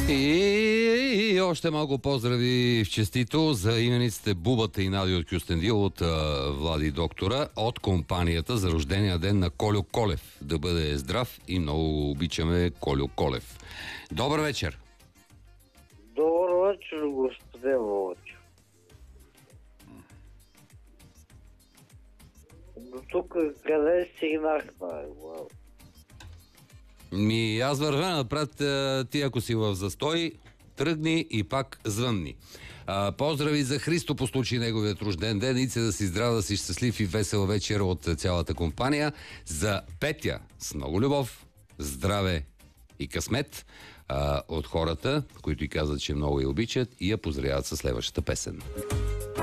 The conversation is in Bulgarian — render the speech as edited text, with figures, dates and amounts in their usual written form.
И още малко поздрави в честито за имениците Бубата и Нади от Кюстендил от Влади доктора от компанията за рождения ден на Колю Колев. Да бъде здрав и много обичаме Колю Колев. Добър вечер! Добър вечер, господин Вълчев. До тук къде стигнахме? Аз вървя напред, ти ако си в застой, тръгни и пак звънни. Поздрави за Христо по случай неговият рожден ден. Ице да си здрав, да си щастлив и весел вечер от цялата компания. За Петя с много любов, здраве и късмет от хората, които й казват, че много я обичат и я поздравяват със следващата песен.